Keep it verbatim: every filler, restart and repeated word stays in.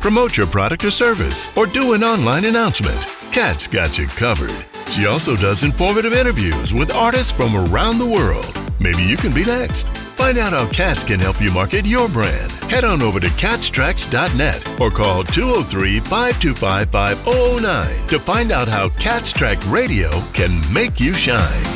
promote your product or service, or do an online announcement. Kat's got you covered. She also does informative interviews with artists from around the world. Maybe you can be next. Find out how Katz can help you market your brand. Head on over to Katz Tracks dot net or call two oh three, five two five, five oh oh nine to find out how Katz Track Radio can make you shine.